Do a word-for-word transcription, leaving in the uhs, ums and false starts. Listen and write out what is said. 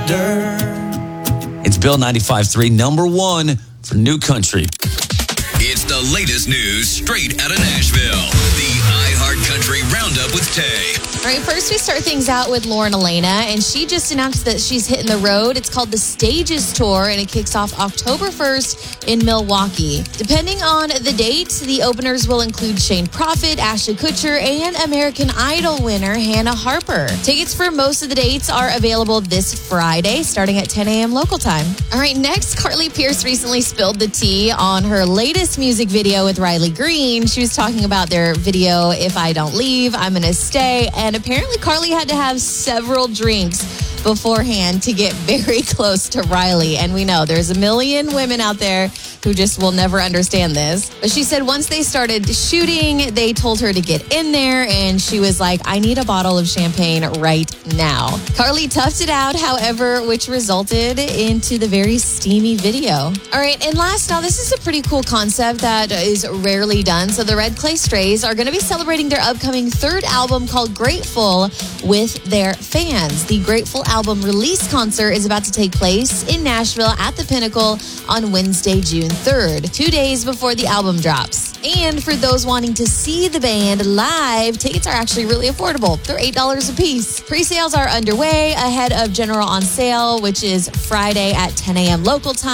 dirt. It's Bill ninety-five point three, number one for New Country. It's the latest news straight out of Nashville. The iHeart Country Roundup with Tay. All right, first we start things out with Lauren Elena, and she just announced that she's hitting the road. It's called the Stages Tour, and it kicks off October first in Milwaukee. Depending on the date, the openers will include Shane Prophet, Ashton Kutcher, and American Idol winner Hannah Harper. Tickets for most of the dates are available this Friday, starting at ten a.m. local time. All right, next, Carly Pearce recently spilled the tea on her latest music video with Riley Green. She was talking about their video, If I Don't Leave, I'm Gonna Stay, and apparently Carly had to have several drinks beforehand to get very close to Riley. And we know there's a million women out there who just will never understand this. But she said once they started shooting, they told her to get in there, and she was like, I need a bottle of champagne right now. Carly toughed it out, however, which resulted into the very steamy video. All right, and last, now this is a pretty cool concept that is rarely done. So the Red Clay Strays are going to be celebrating their upcoming third album called Grateful with their fans. The Grateful album release concert is about to take place in Nashville at the Pinnacle on Wednesday, June third, two days before the album drops. And for those wanting to see the band live, tickets are actually really affordable. They're eight dollars a piece. Pre-sales are underway ahead of general on sale, which is Friday at ten a.m. local time.